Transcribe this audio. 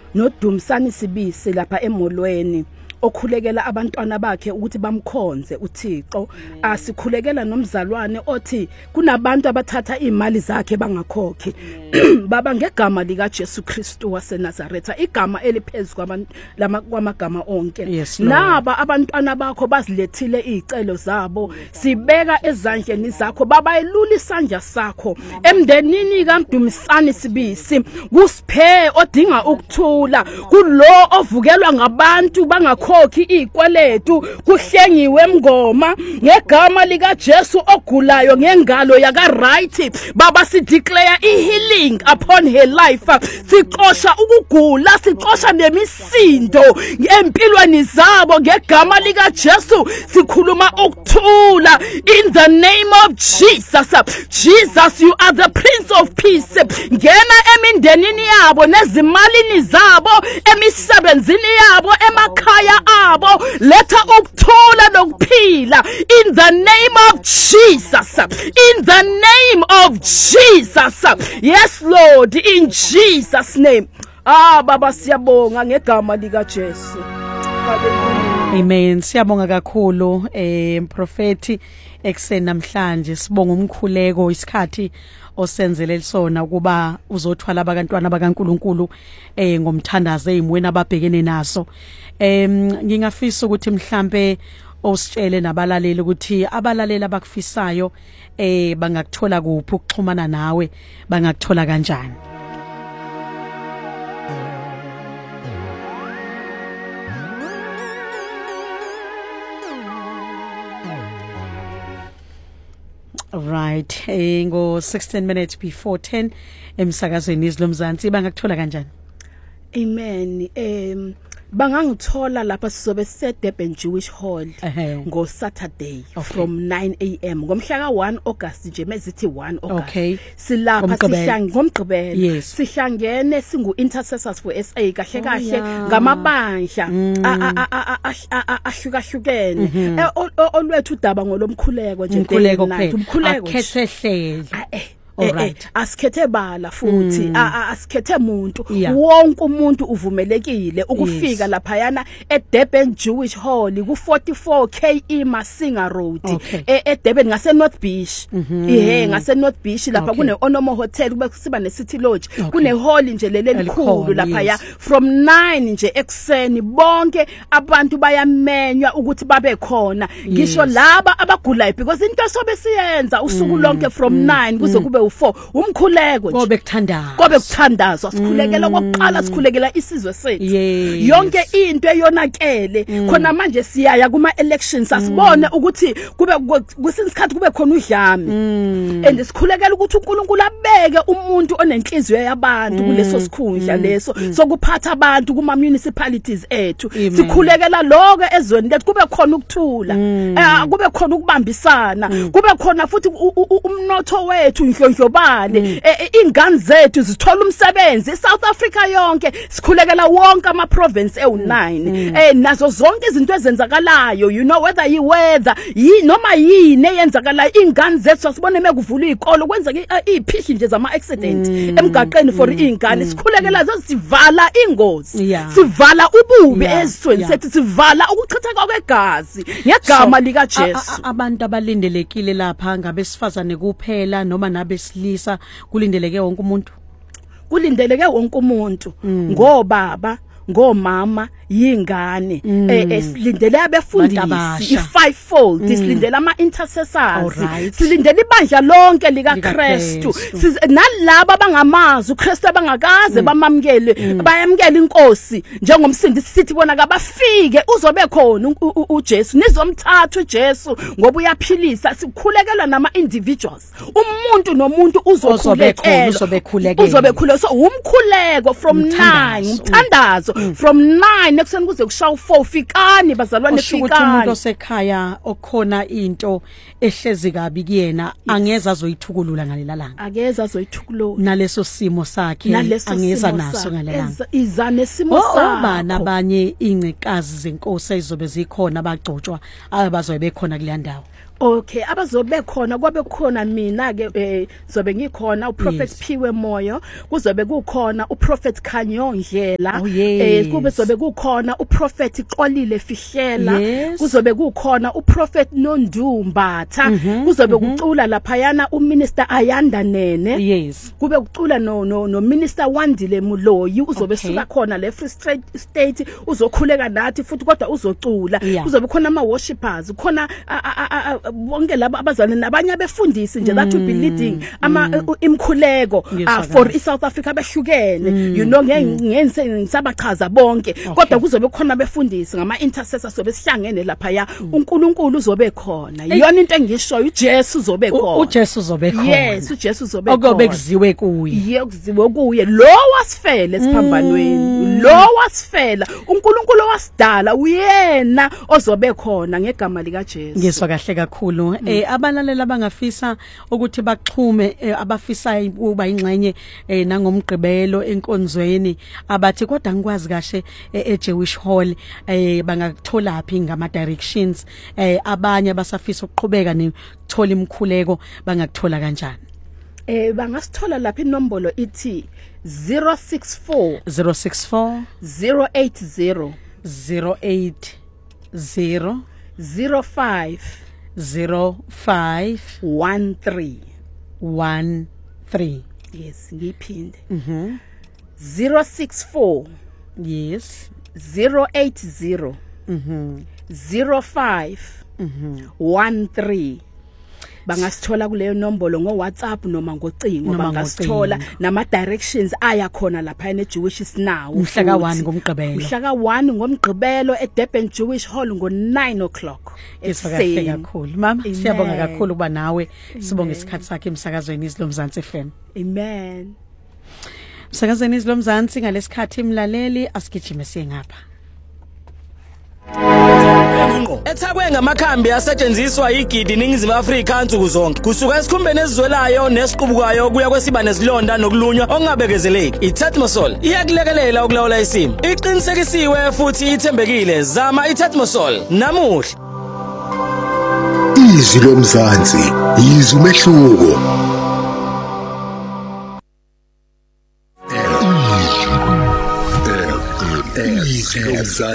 noDumisani Sibisi lapha emolweni okhulekela abantwana bakhe ukuthi bamkhonze uThixo. Asikhulekela nomzalwane othi kunabantu abathatha imali zakhe bangakhokhi. Baba ngegama lika Jesu Kristu waseNazaretha, igama eliphezulu kwamagama onke. Naba abantwana bakho bazilethile izicelo zabo, sibeka ezandleni zakho baba, elula isandla sakho emndenini kaMdumisani Sibisi, kusiphe odinga ukuthula, kulo ovukelwa ngabantu bangakhokhi izikweletu, kuhlengiwe emngoma ngegama lika Jesu ogulayo ngengalo yaka right. Baba si declare healing upon her life, sixosha ukugula, sixosha nemisindo empilweni zabo ngegama lika Jesu, sikhuluma ukuthula in the name of Jesus. Jesus, you are the Prince of Peace. Ngena emindenini yabo nezimalini zabo, emisebenzini yabo, emakhaya abo, letha ukuthula nokuphila in the name of Jesus, in the name of Jesus. Yes Lord, in Jesus name. Baba siyabonga ngegama lika Jesu. Hallelujah. Amen. Siyabonga kakhulu mprofeti ekseni namhlanje, sibonga umkhuleko isikhathi osenzele lisona ukuba uzothwala abantwana bakaNkuluNkulu ngomthandazo ezimweni ababhekene naso. Ngingafisa ukuthi mhlambe ositshele nabalaleli ukuthi abalaleli abakufisayo bangakuthola kuphi ukuxhumana nawe, bangakuthola kanjani? Right, ngo 16 minutes before 10 emsakazweni izilomzansi, bangakuthola kanjani? Amen. Bangangithola lapha sizobe Durban Jewish Hall ngo Saturday from 9 AM ngomhla ka 1 August nje mezithi 1 August. Okay. Silapha ngomgqibelo sihlangene singu intercessors for SA kahle kahle ngamabandla ahlukahlukene olwethu udaba ngolomkhuleko nje umkhuleko akhethe asikhethe bala futhi asikhethe umuntu, wonke umuntu uvumelekile ukufika lapha yana eDurban Jewish Hall ku 44 KE Masinga Road eDurban ngase North Beach. Ngase North Beach lapha kune Onomo Hotel, kube kusiba ne City Lodge, kune hall nje lele likhulu lapha ya from 9 nje ekseni. Bonke abantu bayamenywa ukuthi babe khona, ngisho laba abagulayo because into sobe siyenza usuku lonke from 9 kuze kube 4 umkhuleko nje kobe kuthandazwa, sikhulekela kokuqala, sikhulekela isizwe sethu. Yonke into eyonakele khona manje siyaya kuma elections, asibone ukuthi kube kusinsikhathi kube khona udlame and sikhulekela ukuthi uNkulunkulu abeke umuntu onenhliziyo yabantu kuleso sikhundla leso sokuphatha abantu kuma municipalities ethu. Sikhulekela lokho ezweni lethu kube khona ukuthula, kube khona ukubambisana, kube khona futhi umnotho wethu ndlondlobale, ingane zethu zithola umsebenzi. South Africa yonke sikhulekela wonke ama province ewu9 nazo zonke izinto ezenzakalayo, you know, whether yi weather noma yini eyenzakala, ingane zethu asibone mekuvula izikolo kwenzeka iziphishi nje zama accident emgaqeni for ingane. Sikhulekela sivala ingozi, sivala ububi ezweni sethu, sivala ukuchitheka kwegazi ngegama lika Jesu. Abantu abalindelekile lapha ngabesifazane kuphela noma nabesilisa, kulindeleke wonke umuntu? Kulindeleke wonke umuntu, ngobaba, ngomama, yingane, silindele abefundisi i5-fold, silindele ama intercessors, silindele ibandla lonke lika Kristu, nalabo abangamazi uKristu abangakaze bamamkele, bayamkele inkosi njengomsindisi, sithi bona kabafike uzobe khona uJesu, nizomthatha uJesu ngoba uyaphilisa. Sikhulekela nama individuals, umuntu nomuntu uzobe khulekela, so umkhuleko from 9, umthandazo from 9 nekuseni kuze kushaya 4. Fikani bazalwane, fikani. Umuntu osekhaya okhona into ehlezi kabi kuyena, angeza azoyithukulula ngalela langa, akeza azoyithukulula naleso simo sakhe, angeza naso ngalela langa. Izane simo sakhe. Bana abanye ingcikazi zenkosi ezizobe zikhona bagcotshwa abazobe bekhona kule ndawo. Okay, abazobe khona kwabe khona mina ke zobe ngikhona uProphet Phiwe Moyo, kuzobe kukhona uProphet Khanyo Ndlela, kube zobe kukhona uProphet Xolile Fihlela, kuzobe kukhona uProphet Nondumbatha, kuzobe kucula lapha yana uMinister Ayanda Nene, kube kucula no Minister Wandile Muloyi uzobe suka khona le Free State uzokhuleka nathi futhi kodwa uzocula, kuzobe khona ama worshipers, khona bonke laba abazalwane nabanye abefundisi nje that will be leading imkhuleko for iSouth Africa behlukene, you know ngenze ngisabachaza bonke kodwa kuzobe khona befundisi ngama intercessors sobe sihlangene lapha ya uNkulunkulu uzobe khona, iyona into engisho uJesu uzobe khona, uJesu uzobe khona, yes uJesu uzobe khona, okobe kuziwe kuye, kuziwe kuye lo wasifela esiphambanweni, lo wasifela uNkulunkulu wasidala uyena ozobe khona ngegama lika Jesu. Ngizwa kahle kakhulu. Abalalela abangafisa ukuthi baxhume abafisa ukuba ingxenye nangomgqibelo enkonzweni abathi kodwa ngikwazi kahle eJewish Hall bangakuthola phi ngama directions, abanye basafisa ukuqhubeka nethola imkhuleko bangakuthola kanjani? Bangasithola lapha inombolo ithi 064 080 05 13. Yes, ngiphinde. 064 yes 080 05 13. Bangasithola kuleyo nombolo ngo WhatsApp noma ngocingo, bangasithola nama directions aya khona lapha eJewish Now mhla ka1 ngomgqibelo, mhla ka1 ngomgqibelo eDurban Jewish Hall ngo9 o'clock. Esifakahle kakhulu mama, siyabonga kakhulu kuba nawe, sibonga isikhathi sakhe emsakazweni iZilomzansi FM. Amen. Msakazweni iZilomzansi ngalesikhathi imlaleli asigijime singapha. Ethakwe ngamakhambi asetshenziswa igidi ningizimu Afrika nsuku zonke kusuka esikhumbeni esizwelayo nesiqubukayo kuya kwesiba nezilonda nokulunywa ongabekezeleki. iTetmosol iyakulekelela ukulawula isimo, iqinisekisiwe futhi ithembekile. Zama iTetmosol namuhla. iZilomzansi yizwe umehluko. iZilomzansi